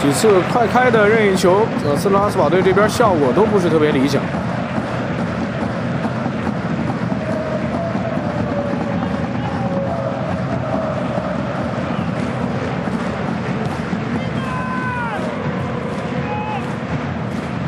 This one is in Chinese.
几次快开的任意球，斯特拉斯堡队这边效果都不是特别理想。